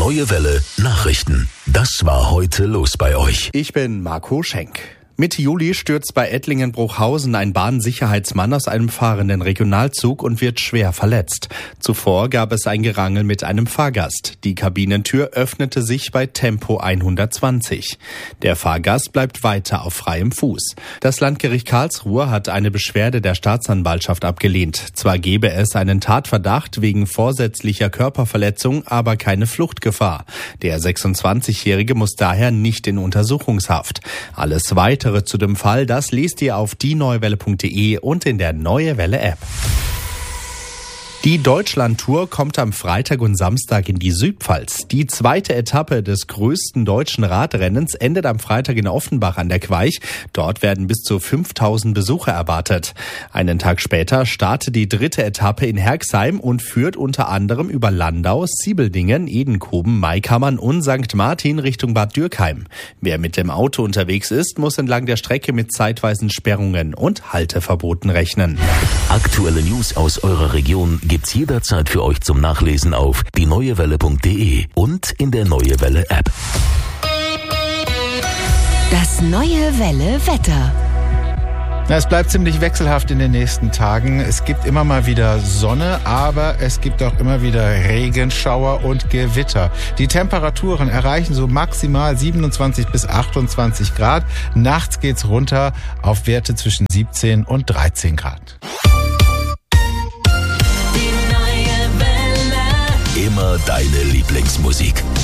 Neue Welle Nachrichten. Das war heute los bei euch. Ich bin Marco Schenk. Mitte Juli stürzt bei Ettlingen-Bruchhausen ein Bahnsicherheitsmann aus einem fahrenden Regionalzug und wird schwer verletzt. Zuvor gab es ein Gerangel mit einem Fahrgast. Die Kabinentür öffnete sich bei Tempo 120. Der Fahrgast bleibt weiter auf freiem Fuß. Das Landgericht Karlsruhe hat eine Beschwerde der Staatsanwaltschaft abgelehnt. Zwar gebe es einen Tatverdacht wegen vorsätzlicher Körperverletzung, aber keine Fluchtgefahr. Der 26-Jährige muss daher nicht in Untersuchungshaft. Alles Weitere zu dem Fall, das liest ihr auf dieneuewelle.de und in der Neue Welle App. Die Deutschlandtour kommt am Freitag und Samstag in die Südpfalz. Die zweite Etappe des größten deutschen Radrennens endet am Freitag in Offenbach an der Queich. Dort werden bis zu 5000 Besucher erwartet. Einen Tag später startet die dritte Etappe in Herxheim und führt unter anderem über Landau, Siebeldingen, Edenkoben, Maikammern und St. Martin Richtung Bad Dürkheim. Wer mit dem Auto unterwegs ist, muss entlang der Strecke mit zeitweisen Sperrungen und Halteverboten rechnen. Aktuelle News aus eurer Region gibt's jederzeit für euch zum Nachlesen auf dieneuewelle.de und in der Neue Welle App. Das Neue Welle Wetter. Es bleibt ziemlich wechselhaft in den nächsten Tagen. Es gibt immer mal wieder Sonne, aber es gibt auch immer wieder Regenschauer und Gewitter. Die Temperaturen erreichen so maximal 27 bis 28 Grad. Nachts geht's runter auf Werte zwischen 17 und 13 Grad. Immer deine Lieblingsmusik.